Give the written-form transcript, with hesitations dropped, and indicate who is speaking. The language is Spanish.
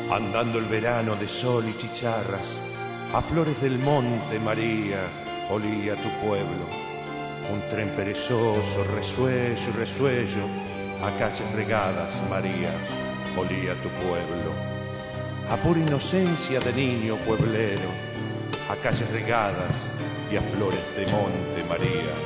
Speaker 1: Andando el verano de sol y chicharras, a flores del monte, María, olía tu pueblo. Un tren perezoso, resuello y resuello, a calles regadas, María, olía tu pueblo. A pura inocencia de niño pueblero, a calles regadas y a flores de monte, María,